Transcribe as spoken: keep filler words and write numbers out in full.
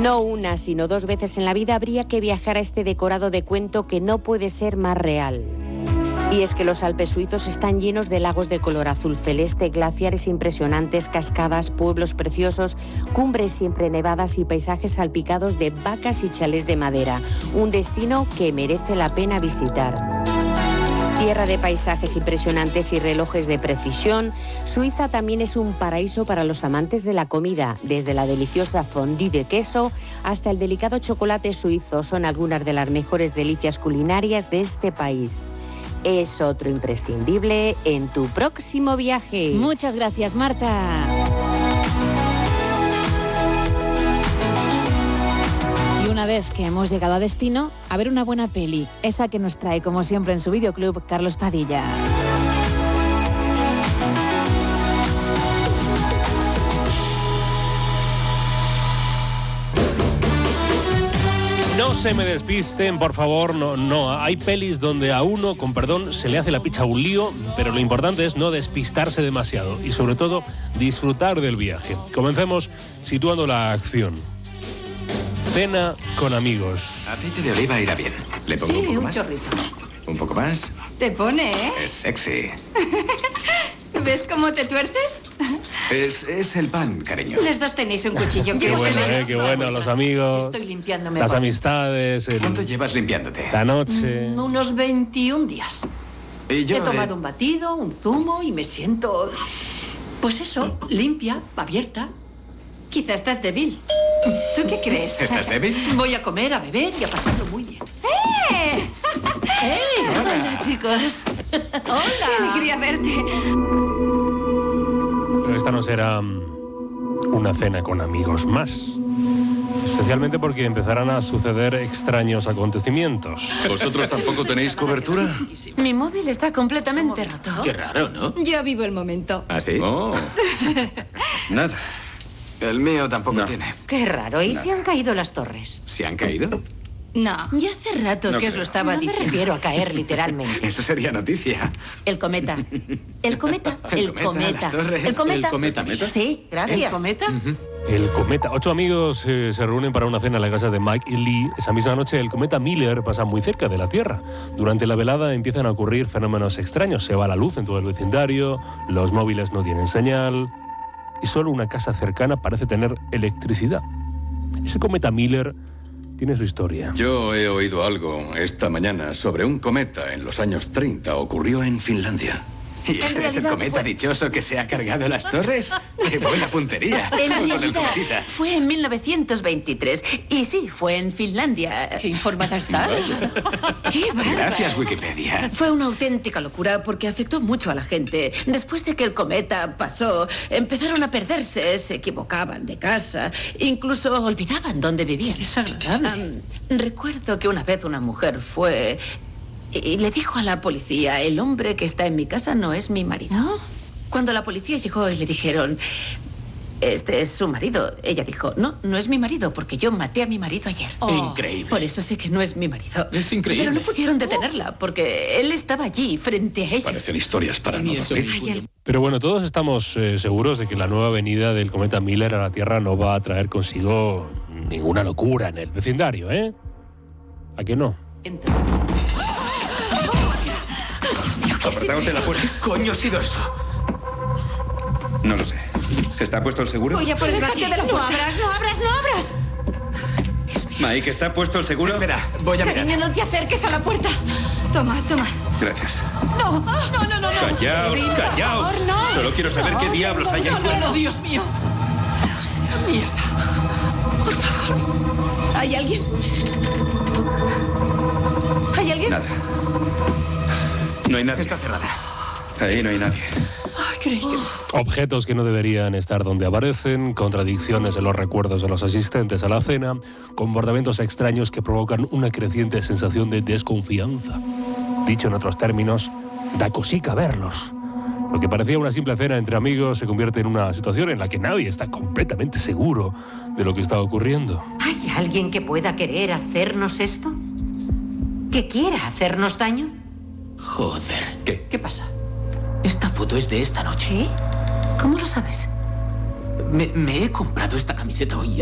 No una, sino dos veces en la vida habría que viajar a este decorado de cuento que no puede ser más real. Y es que los Alpes suizos están llenos de lagos de color azul celeste, glaciares impresionantes, cascadas, pueblos preciosos, cumbres siempre nevadas y paisajes salpicados de vacas y chalés de madera. Un destino que merece la pena visitar. Tierra de paisajes impresionantes y relojes de precisión, Suiza también es un paraíso para los amantes de la comida. Desde la deliciosa fondue de queso hasta el delicado chocolate suizo son algunas de las mejores delicias culinarias de este país. Es otro imprescindible en tu próximo viaje. Muchas gracias, Marta. Y una vez que hemos llegado a destino, a ver una buena peli, esa que nos trae, como siempre en su videoclub, Carlos Padilla. No se me despisten, por favor, no, no. Hay pelis donde a uno, con perdón, se le hace la picha un lío, pero lo importante es no despistarse demasiado y, sobre todo, disfrutar del viaje. Comencemos situando la acción. Cena con amigos. Aceite de oliva irá bien. ¿Le pongo sí, un poco un más? chorrito. ¿Un poco más? Te pone, ¿eh? Es sexy. ¿Ves cómo te tuerces? Es, es el pan, cariño. Los dos tenéis un cuchillo. Qué bueno, eh, qué bueno, los amigos, Estoy limpiándome. las por- amistades, el- ¿Cuánto llevas limpiándote? la noche. Mm, Unos veintiún días. Y yo He tomado un batido, un zumo y me siento... Pues eso, limpia, abierta. Quizá estás débil. ¿Tú qué crees? ¿Estás débil? Voy a comer, a beber y a pasarlo muy bien. ¡Eh! ¡Hey! Hola, chicos. Hola. Qué alegría verte. Pero esta no será mm, una cena con amigos más. Especialmente porque empezarán a suceder extraños acontecimientos. ¿Vosotros tampoco tenéis cobertura? Mi móvil está completamente roto. Qué raro, ¿no? Yo vivo el momento. ¿Ah, sí? Oh, Nada. El mío tampoco No. tiene. Qué raro. ¿Y si han caído las torres? ¿Se han caído? No. Ya hace rato No que os creo. lo estaba No me diciendo. refiero a caer literalmente. Eso sería noticia. El cometa. El cometa. El El cometa, cometa. las torres. El cometa. ¿El cometa meta? Sí, gracias. ¿El cometa? El cometa. Ocho amigos eh, se reúnen para una cena en la casa de Mike y Lee. Esa misma noche el cometa Miller pasa muy cerca de la Tierra. Durante la velada empiezan a ocurrir fenómenos extraños. Se va la luz en todo el vecindario, los móviles no tienen señal y solo una casa cercana parece tener electricidad. Ese cometa Miller tiene su historia. yo he oído algo esta mañana sobre un cometa en los años treinta. Ocurrió en Finlandia. ¿Y ese es el realidad cometa fue- dichoso que se ha cargado las torres? ¡Qué buena puntería! En Con el realidad, cometita. fue en mil novecientos veintitrés. Y sí, fue en Finlandia. ¿Qué informada estás? ¡Qué bárbaro! Gracias, Wikipedia. Fue una auténtica locura porque afectó mucho a la gente. Después de que el cometa pasó, empezaron a perderse, se equivocaban de casa, incluso olvidaban dónde vivían. Desagradable. Am, recuerdo que una vez una mujer fue y le dijo a la policía, el hombre que está en mi casa no es mi marido. Cuando la policía llegó y le dijeron, este es su marido, ella dijo, no, no es mi marido porque yo maté a mi marido ayer. Increíble. Por eso sé que no es mi marido. Es increíble. Pero no pudieron detenerla porque él estaba allí frente a ellos. Parecen historias para no dormir. Hay al- Pero bueno, todos estamos eh, seguros de que la nueva venida del cometa Miller a la Tierra no va a traer consigo ninguna locura en el vecindario, ¿eh? ¿A qué no? Entonces- Apretaos de la puerta. ¿Qué coño ha sido eso? No lo sé. ¿Está puesto el seguro? Voy a por el bate de la No puerta. abras, no abras, no abras. Mike, ¿está puesto el seguro? Espera, voy a mirar. Cariño, no te acerques a la puerta. Toma, toma. Gracias. No, no, no, no, no. Callaos, Por callaos. favor, no. Solo quiero saber No, qué diablos hay ahí no, fuera. no, no, Dios mío. Dios, mierda. Por favor. ¿Hay alguien? ¿Hay alguien? Nada. No hay nadie. Está cerrada. Ahí no hay nadie. Ay, creí que... Objetos que no deberían estar donde aparecen, contradicciones en los recuerdos de los asistentes a la cena, comportamientos extraños que provocan una creciente sensación de desconfianza. Dicho en otros términos, da cosica verlos. Lo que parecía una simple cena entre amigos se convierte en una situación en la que nadie está completamente seguro de lo que está ocurriendo. ¿Hay alguien que pueda querer hacernos esto? ¿Que quiera hacernos daño? Joder. ¿Qué? ¿Qué pasa? Esta foto es de esta noche. ¿Qué? ¿Cómo lo sabes? Me, me he comprado esta camiseta hoy.